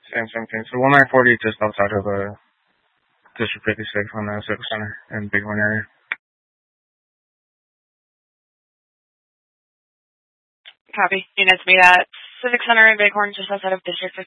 Same thing. So 1940 just outside of District 56 on the Civic Center in Bighorn area. Copy. Units meet at Civic Center in Bighorn, just outside of District 56.